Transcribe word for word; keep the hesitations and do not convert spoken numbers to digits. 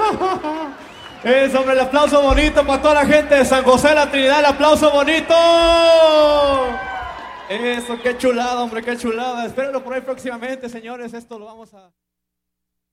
Eso, hombre, el aplauso bonito para toda la gente de San José de la Trinidad, el aplauso bonito. Eso, qué chulada, hombre, qué chulada. Espérenlo por ahí próximamente, señores. Esto lo vamos a...